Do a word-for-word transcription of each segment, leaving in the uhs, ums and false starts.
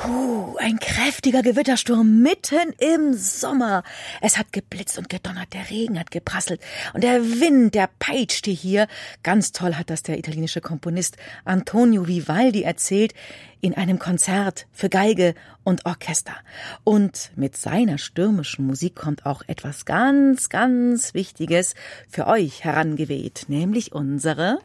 Puh, ein kräftiger Gewittersturm mitten im Sommer. Es hat geblitzt und gedonnert, der Regen hat geprasselt und der Wind, der peitschte hier. Ganz toll hat das der italienische Komponist Antonio Vivaldi erzählt in einem Konzert für Geige und Orchester. Und mit seiner stürmischen Musik kommt auch etwas ganz, ganz Wichtiges für euch herangeweht, nämlich unsere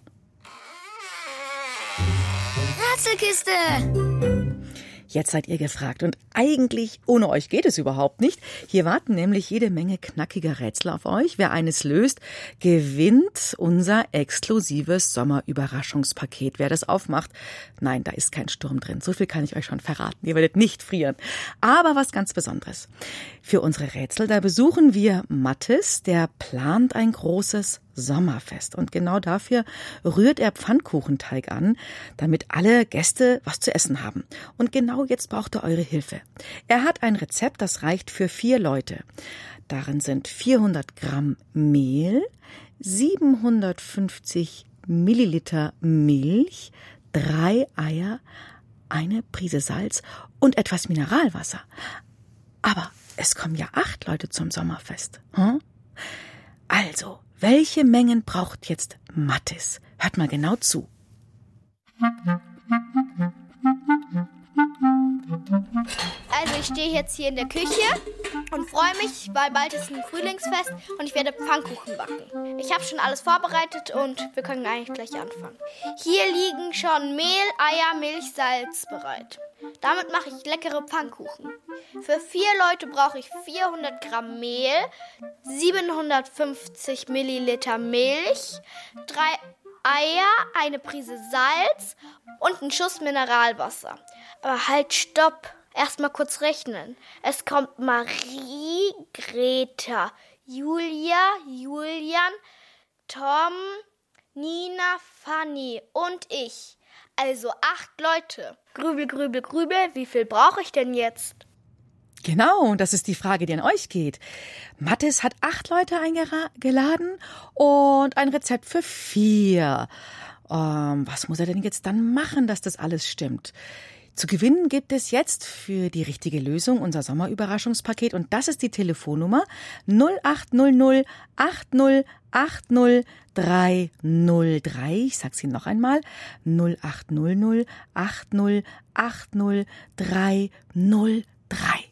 Rätselkiste. Jetzt seid ihr gefragt und eigentlich ohne euch geht es überhaupt nicht. Hier warten nämlich jede Menge knackiger Rätsel auf euch. Wer eines löst, gewinnt unser exklusives Sommerüberraschungspaket. Wer das aufmacht, nein, da ist kein Sturm drin. So viel kann ich euch schon verraten. Ihr werdet nicht frieren. Aber was ganz Besonderes. Für unsere Rätsel, da besuchen wir Mathis, der plant ein großes Sommerfest. Und genau dafür rührt er Pfannkuchenteig an, damit alle Gäste was zu essen haben. Und genau jetzt braucht er eure Hilfe. Er hat ein Rezept, das reicht für vier Leute. Darin sind vierhundert Gramm Mehl, siebenhundertfünfzig Milliliter Milch, drei Eier, eine Prise Salz und etwas Mineralwasser. Aber es kommen ja acht Leute zum Sommerfest. Hm? Also, welche Mengen braucht jetzt Mathis? Hört mal genau zu. Also ich stehe jetzt hier in der Küche und freue mich, weil bald ist ein Frühlingsfest und ich werde Pfannkuchen backen. Ich habe schon alles vorbereitet und wir können eigentlich gleich anfangen. Hier liegen schon Mehl, Eier, Milch, Salz bereit. Damit mache ich leckere Pfannkuchen. Für vier Leute brauche ich vierhundert Gramm Mehl, siebenhundertfünfzig Milliliter Milch, drei Eier, eine Prise Salz und einen Schuss Mineralwasser. Aber halt, stopp. Erstmal kurz rechnen. Es kommt Marie, Greta, Julia, Julian, Tom, Nina, Fanny und ich. Also acht Leute. Grübel, grübel, grübel. Wie viel brauche ich denn jetzt? Genau, das ist die Frage, die an euch geht. Mathis hat acht Leute eingeladen und ein Rezept für vier. Ähm, was muss er denn jetzt dann machen, dass das alles stimmt? Zu gewinnen gibt es jetzt für die richtige Lösung unser Sommerüberraschungspaket und das ist die Telefonnummer null acht null null acht null acht null drei null drei. Ich sag's Ihnen noch einmal, null acht null null acht null acht null drei null drei.